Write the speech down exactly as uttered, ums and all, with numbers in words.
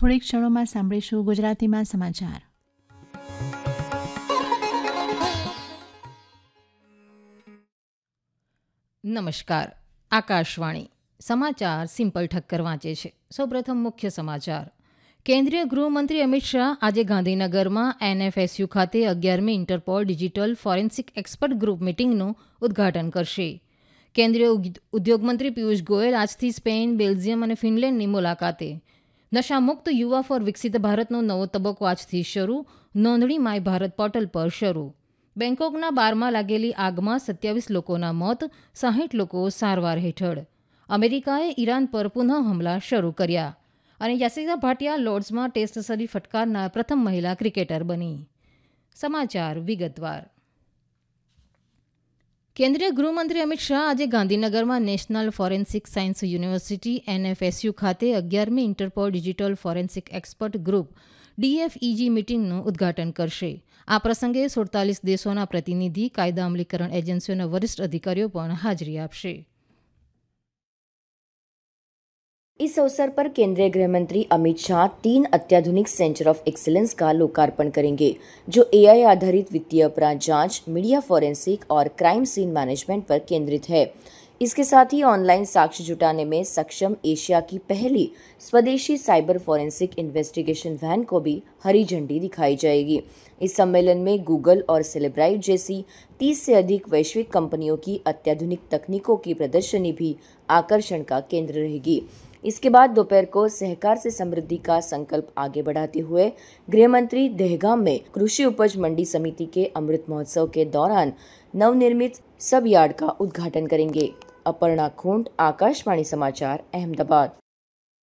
થોડીક ક્ષણોમાં સાંભળીશું ગુજરાતીમાં સમાચાર. નમસ્કાર. આકાશવાણી સમાચાર સિમ્પલ ઠક્કર વાંચે છે. સૌપ્રથમ મુખ્ય સમાચાર. કેન્દ્રીય ગૃહમંત્રી અમિત શાહ આજે ગાંધીનગરમાં એનએફએસયુ ખાતે અગિયારમી Interpol digital forensic expert group મિટિંગનું ઉદઘાટન કરશે. કેન્દ્રીય ઉદ્યોગમંત્રી પિયુષ ગોયલ આજથી સ્પેન, બેલ્જિયમ અને ફિનલેન્ડની મુલાકાતે. નશામુક્ત યુવા ફોર વિકસિત ભારતનો નવો તબક્કો આજથી શરૂ, નોંધણી માય ભારત પોર્ટલ પર શરૂ. બેંકોકના બારમાં લાગેલી આગમાં સત્યાવીસ લોકોના મોત, સાહીઠ લોકો સારવાર હેઠળ. અમેરિકાએ ઈરાન પર પુનઃ હુમલા શરૂ કર્યા. અને યાસિકા ભાટિયા લોર્ડ્સમાં ટેસ્ટ સદી ફટકારનાર પ્રથમ મહિલા ક્રિકેટર બની. સમાચાર વિગતવાર. કેન્દ્રીય ગૃહમંત્રી અમિત શાહ આજે ગાંધીનગરમાં નેશનલ ફોરેન્સિક સાયન્સ યુનિવર્સિટી એનએફએસયુ ખાતે અગિયારમી Interpol digital forensic expert group ડીએફઈજી મિટિંગનું ઉદઘાટન કરશે. આ પ્રસંગે સુડતાલીસ દેશોના પ્રતિનિધિ, કાયદા અમલીકરણ એજન્સીઓના વરિષ્ઠ અધિકારીઓ પણ હાજરી આપશે. इस अवसर पर केंद्रीय गृह मंत्री अमित शाह तीन अत्याधुनिक सेंटर ऑफ एक्सीलेंस का लोकार्पण करेंगे, जो एआई आधारित वित्तीय अपराध जांच, मीडिया फॉरेंसिक और क्राइम सीन मैनेजमेंट पर केंद्रित है. इसके साथ ही ऑनलाइन साक्ष्य जुटाने में सक्षम एशिया की पहली स्वदेशी साइबर फॉरेंसिक इन्वेस्टिगेशन वैन को भी हरी झंडी दिखाई जाएगी. इस सम्मेलन में गूगल और सेलेब्राइट जैसी तीस से अधिक वैश्विक कंपनियों की अत्याधुनिक तकनीकों की प्रदर्शनी भी आकर्षण का केंद्र रहेगी. इसके बाद दोपहर को सहकार से समृद्धि का संकल्प आगे बढ़ाते हुए गृह मंत्री दहगाम में कृषि उपज मंडी समिति के अमृत महोत्सव के दौरान नवनिर्मित सब यार्ड का उद्घाटन करेंगे. अपर्णा खूंट, आकाशवाणी समाचार, अहमदाबाद.